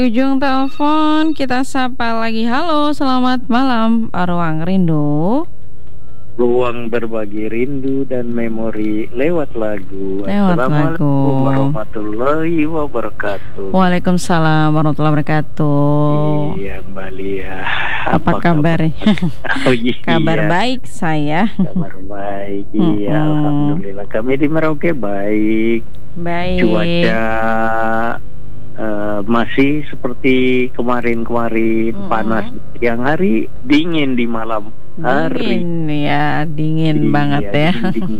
Ujung telepon kita sapa lagi. Halo, selamat malam Ruang Rindu. Ruang berbagi rindu dan memori lewat lagu. Assalamualaikum warahmatullahi wabarakatuh. Waalaikumsalam warahmatullahi wabarakatuh. Iya Mbak Lia, apa kabar? Oh, iya. Kabar baik saya. Kabar baik. Iya, alhamdulillah. Kami di Merauke baik. Baik. Cuaca masih seperti kemarin-kemarin, panas siang hari, dingin di malam hari. Dingin banget ya.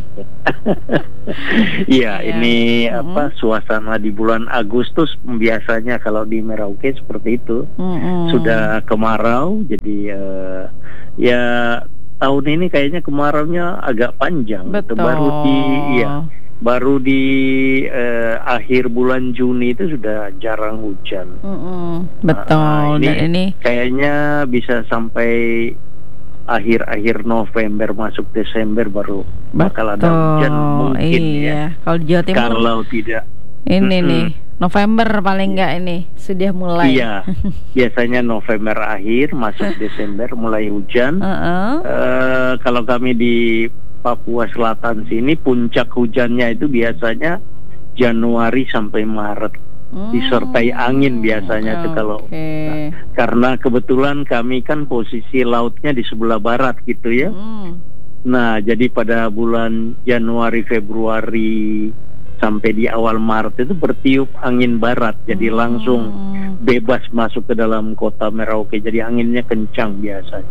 Iya, ini suasana di bulan Agustus biasanya kalau di Merauke seperti itu. Sudah kemarau, jadi ya tahun ini kayaknya kemaraunya agak panjang. Betul. Baru di akhir bulan Juni itu sudah jarang hujan. Betul. Dan ini kayaknya bisa sampai akhir-akhir November masuk Desember baru bakal ada hujan mungkin. Iya. Kalau di Jawa Timur kalau tidak ini nih November paling enggak ini sudah mulai. Iya. Biasanya November akhir masuk Desember mulai hujan. Kalau kami di Papua Selatan sini puncak hujannya itu biasanya Januari sampai Maret, disertai angin biasanya tuh kalau karena kebetulan kami kan posisi lautnya di sebelah barat gitu ya. Nah, jadi pada bulan Januari, Februari sampai di awal Maret itu bertiup angin barat, jadi langsung bebas masuk ke dalam kota Merauke, jadi anginnya kencang biasanya.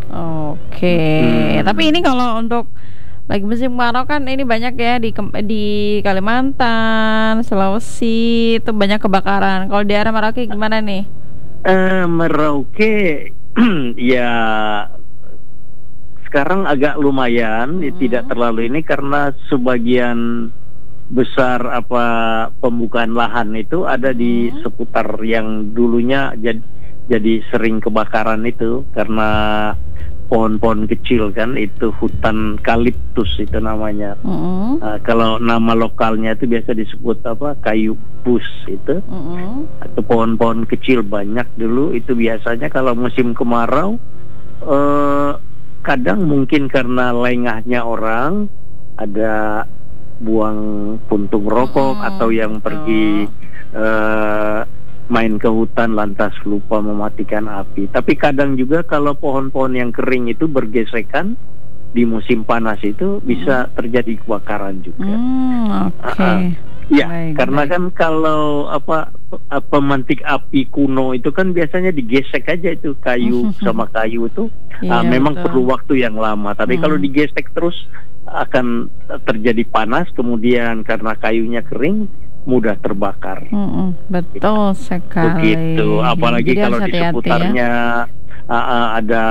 Tapi ini kalau untuk lagi musim kemarau kan ini banyak ya di Kalimantan, Sulawesi itu banyak kebakaran. Kalau di area Merauke gimana nih? Merauke ya sekarang agak lumayan, tidak terlalu ini karena sebagian besar pembukaan lahan itu ada di seputar yang dulunya jadi sering kebakaran itu karena pohon-pohon kecil kan, itu hutan kaliptus itu namanya. Kalau nama lokalnya itu biasa disebut kayu pus itu, atau pohon-pohon kecil banyak dulu itu biasanya kalau musim kemarau. Kadang mungkin karena lengahnya orang ada buang puntung rokok atau yang pergi main ke hutan lantas lupa mematikan api. Tapi kadang juga kalau pohon-pohon yang kering itu bergesekan di musim panas itu bisa terjadi kebakaran juga. Karena kan kalau pemantik api kuno itu kan biasanya digesek aja itu kayu sama kayu itu. Memang perlu waktu yang lama. Tapi kalau digesek terus akan terjadi panas, kemudian karena kayunya kering mudah terbakar. Betul sekali. Begitu. Apalagi jadi kalau di seputarnya ada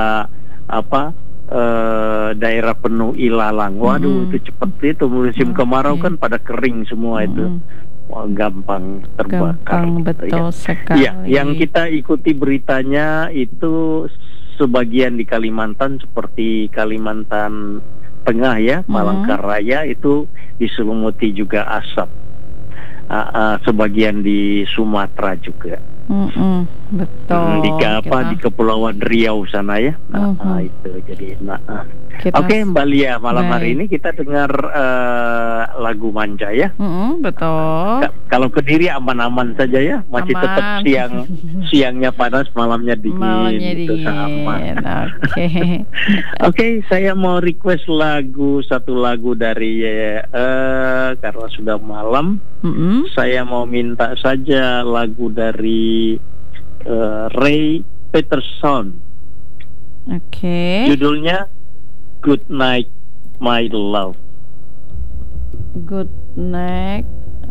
daerah penuh ilalang. Waduh, itu cepet itu musim kemarau kan pada kering semua itu. Wah, gampang terbakar. Betul sekali. Ya, yang kita ikuti beritanya itu sebagian di Kalimantan seperti Kalimantan Tengah ya, Palangkaraya itu diselimuti juga asap. Sebagian di Sumatera juga. Betul. Di Kepulauan Riau sana ya. Itu jadi Oke, Mbak Lia, malam hari ini kita dengar lagu manja ya. Betul. Kalau Kediri aman-aman saja ya, masih tetap siangnya panas, malamnya dingin. Itu aman. Oke, saya mau request satu lagu dari karena sudah malam. Saya mau minta saja lagu dari Ray Peterson. Judulnya Good Night My Love. Good Night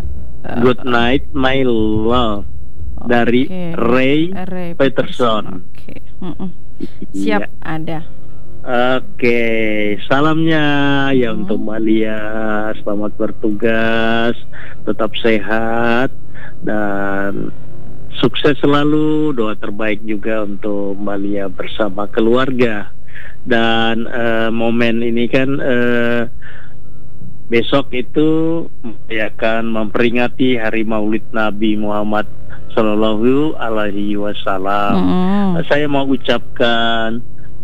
My Love dari Ray Peterson. Siap, ada. Salamnya ya untuk Mbak Lia. Selamat bertugas, tetap sehat dan sukses selalu. Doa terbaik juga untuk Mbak Lia bersama keluarga. Dan momen ini kan besok itu akan memperingati Hari Maulid Nabi Muhammad Sallallahu Alaihi Wasallam. Saya mau ucapkan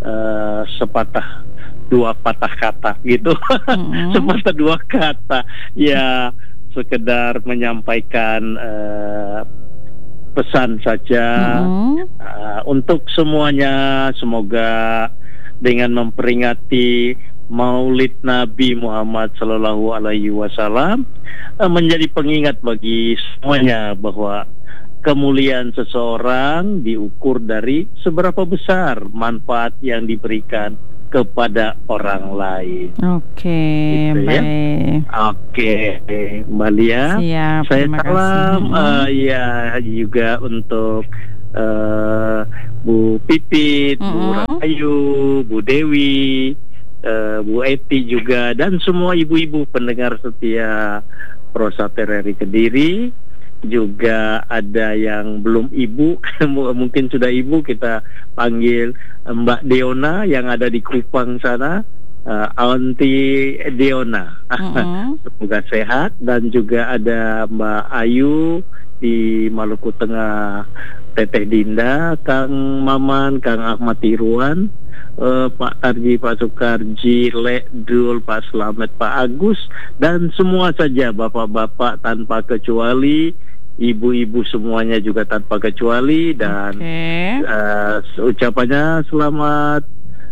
dua patah kata gitu. Sepatah dua kata ya, sekedar menyampaikan pesan saja untuk semuanya. Semoga dengan memperingati Maulid Nabi Muhammad Sallallahu Alaihi Wasallam menjadi pengingat bagi semuanya bahwa kemuliaan seseorang diukur dari seberapa besar manfaat yang diberikan kepada orang lain. Oke, gitu, baik. Ya? Oke, Mbak Lia. Siap, saya salam kasih. Ya juga untuk Bu Pipit, Bu Rahayu, Bu Dewi, Bu Eti juga, dan semua ibu-ibu pendengar setia Prosa TRRI Kediri. Juga ada yang belum ibu, mungkin sudah ibu, kita panggil Mbak Deona yang ada di Kupang sana, Aunty Deona. Semoga sehat. Dan juga ada Mbak Ayu di Maluku Tengah, Teteh Dinda, Kang Maman, Kang Ahmad Irwan, Pak Tarji, Pak Sukarji, Lek Dul, Pak Slamet, Pak Agus, dan semua saja bapak-bapak tanpa kecuali, ibu-ibu semuanya juga tanpa kecuali. Dan ucapannya selamat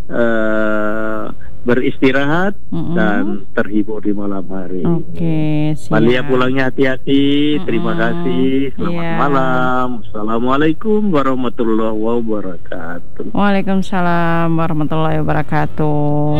beristirahat dan terhibur di malam hari. Oke, siap. Malia pulangnya hati-hati. Terima kasih. Selamat malam. Assalamualaikum warahmatullahi wabarakatuh. Waalaikumsalam warahmatullahi wabarakatuh.